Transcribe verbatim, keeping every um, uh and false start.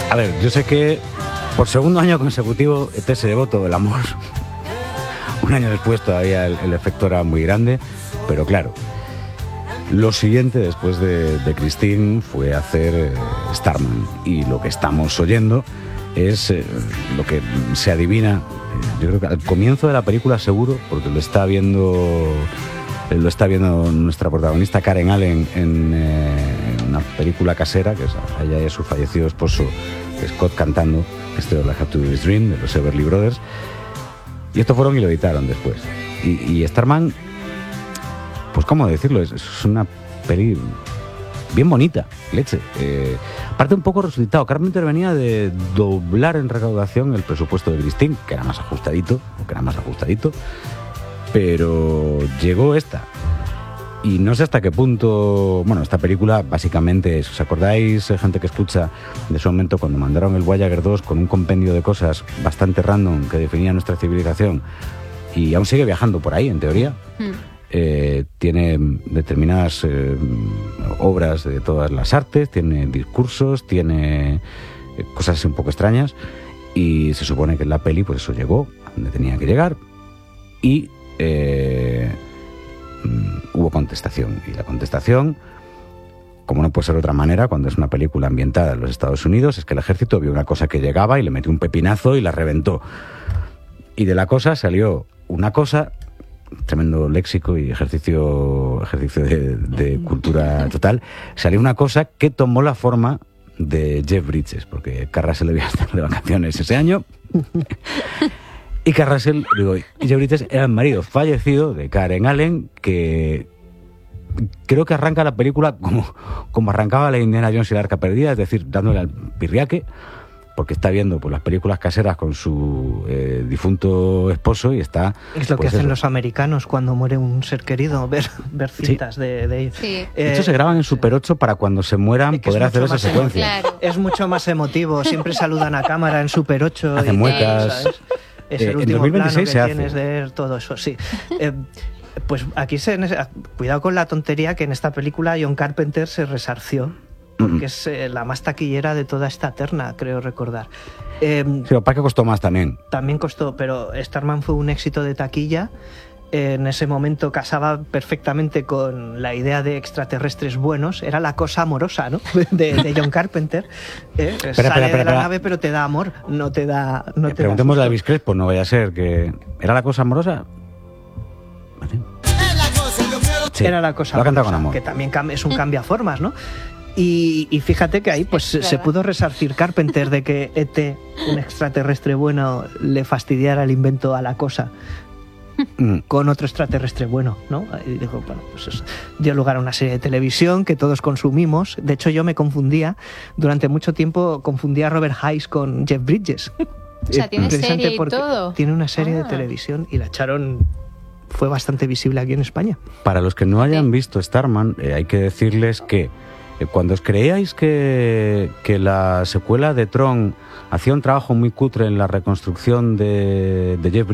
A ver, yo sé que por segundo año consecutivo E T se llevó todo el amor. Un año después todavía el, el efecto era muy grande, pero claro, lo siguiente después de, de Christine fue hacer eh, Starman, y lo que estamos oyendo es eh, lo que se adivina, eh, yo creo que al comienzo de la película seguro, porque lo está viendo eh, lo está viendo nuestra protagonista Karen Allen en, eh, en una película casera, que es ella y su fallecido esposo Scott cantando este de I Have to Do This Dream de los Everly Brothers, y esto fueron y lo editaron después. Y, y Starman, pues cómo decirlo, es, es una peli bien bonita, leche. Eh, aparte un poco resucitado. Carpenter venía de doblar en recaudación el presupuesto de Christine, que era más ajustadito, que era más ajustadito, pero llegó esta. Y no sé hasta qué punto... Bueno, esta película básicamente es... ¿Os acordáis, gente que escucha, de ese momento cuando mandaron el Voyager dos con un compendio de cosas bastante random que definía nuestra civilización? Y aún sigue viajando por ahí, en teoría. Mm. Eh, tiene determinadas eh, obras de todas las artes, tiene discursos, tiene eh, cosas un poco extrañas, y se supone que en la peli pues eso llegó a donde tenía que llegar, y eh, hubo contestación, y la contestación, como no puede ser de otra manera cuando es una película ambientada en los Estados Unidos, es que el ejército vio una cosa que llegaba y le metió un pepinazo y la reventó, y de la cosa salió una cosa, tremendo léxico y ejercicio ejercicio de, de cultura total, salió una cosa que tomó la forma de Jeff Bridges, porque Kurt Russell debía estar de vacaciones ese año y Kurt Russell, digo, y Jeff Bridges era el marido fallecido de Karen Allen, que creo que arranca la película como, como arrancaba la Indiana Jones y la Arca Perdida, es decir, dándole al pirriaque, porque está viendo pues, las películas caseras con su eh, difunto esposo, y está... Es lo pues, que hacen eso. los americanos cuando muere un ser querido, ver, ver cintas sí. de, de ellos. Sí. Eh, de hecho, se graban en Super ocho para cuando se mueran poder hacer esa secuencia. Claro. Es mucho más emotivo, siempre saludan a cámara en Super ocho. Hacen y, muecas. ¿sabes? Es Eh, el último en dos mil veintiséis plano que se tienes hace. de ver todo eso, sí. Eh, pues aquí, se, cuidado con la tontería, que en esta película John Carpenter se resarció, porque es eh, la más taquillera de toda esta terna, creo recordar. Eh, sí, ¿para qué costó más también? También costó, pero Starman fue un éxito de taquilla. Eh, en ese momento casaba perfectamente con la idea de extraterrestres buenos. Era la cosa amorosa, ¿no? De, de John Carpenter. Eh, espera, sale espera, espera, de la espera. nave, pero te da amor, no te da... No Eh, te preguntémosle da a Elvis Crespo, no vaya a ser que... ¿Era la cosa amorosa? ¿Vale? Sí, Era la cosa lo ha cantado amorosa, con amor. que también es un cambiaformas, ¿no? Y, y fíjate que ahí pues se pudo resarcir Carpenter de que E T, un extraterrestre bueno, le fastidiara el invento a la cosa mm. con otro extraterrestre bueno, ¿no? Y dijo, bueno, pues eso dio lugar a una serie de televisión que todos consumimos. De hecho, yo me confundía, durante mucho tiempo confundía a Robert Hayes con Jeff Bridges. O sea, tiene serie y todo. Tiene una serie ah. de televisión y la echaron... Fue bastante visible aquí en España. Para los que no hayan visto Starman, eh, hay que decirles que eh, cuando os creíais que, que la secuela de Tron hacía un trabajo muy cutre en la reconstrucción de, de Jeff